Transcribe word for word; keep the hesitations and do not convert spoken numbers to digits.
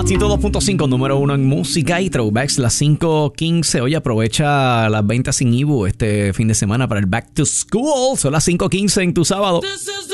ciento dos punto cinco, número uno en música y throwbacks, las cinco quince. Oye, aprovecha las ventas sin I B U este fin de semana para el Back to School. Son las cinco quince en tu sábado.